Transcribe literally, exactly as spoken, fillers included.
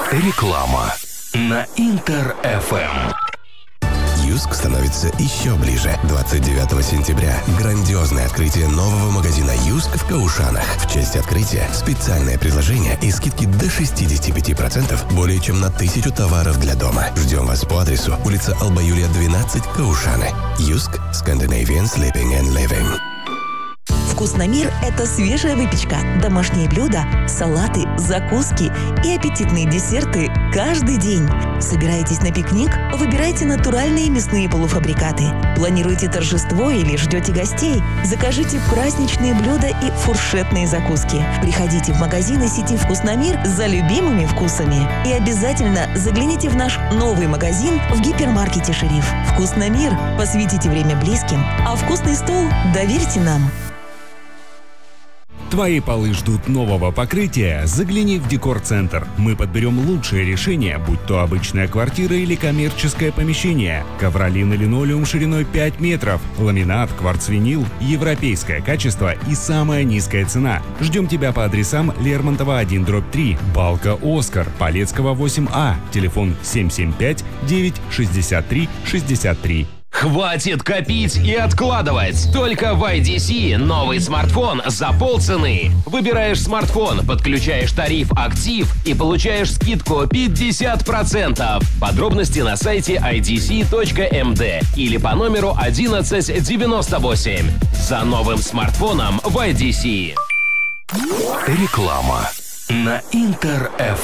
Реклама на Интер эф эм. Юск становится еще ближе. двадцать девятого сентября грандиозное открытие нового магазина Юск в Каушанах. В честь открытия специальное предложение и скидки до шестьдесят пять процентов более чем на тысячу товаров для дома. Ждем вас по адресу улица Алба-Юлия, двенадцать, Каушаны. Юск, Scandinavian Sleeping and Living. Вкусномир – это свежая выпечка, домашние блюда, салаты, закуски и аппетитные десерты каждый день. Собираетесь на пикник? Выбирайте натуральные мясные полуфабрикаты. Планируете торжество или ждете гостей? Закажите праздничные блюда и фуршетные закуски. Приходите в магазины сети «Вкусномир» за любимыми вкусами. И обязательно загляните в наш новый магазин в гипермаркете «Шериф». «Вкусномир» – посвятите время близким, а вкусный стол доверьте нам. Твои полы ждут нового покрытия? Загляни в Декор-центр. Мы подберем лучшее решение, будь то обычная квартира или коммерческое помещение. Ковролин и линолеум шириной пять метров, ламинат, кварцвинил, европейское качество и самая низкая цена. Ждем тебя по адресам Лермонтова один дробь три, Балка Оскар, Полецкого восемь А, телефон семь семь пять девять шестьдесят три шестьдесят три. Хватит копить и откладывать! Только в ай ди си новый смартфон за полцены. Выбираешь смартфон, подключаешь тариф «Актив» и получаешь скидку пятьдесят процентов. Подробности на сайте ай ди си точка эм ди или по номеру одиннадцать девяносто восемь. За новым смартфоном в ай ди си. Реклама на Интер эф